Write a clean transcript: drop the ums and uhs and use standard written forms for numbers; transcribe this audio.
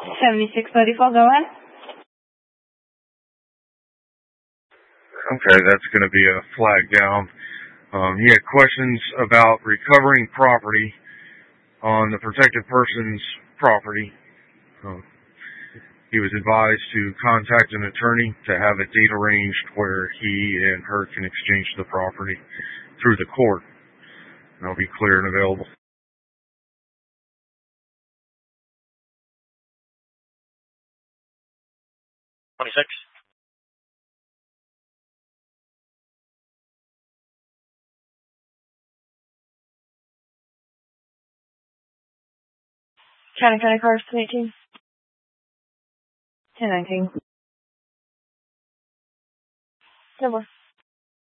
7634, go ahead. Okay, that's going to be a flag down. He had questions about recovering property on the protected person's property. He was advised to contact an attorney to have a date arranged where he and her can exchange the property through the court. And it'll be clear and available. 26. County cars, 18. 1019. Number.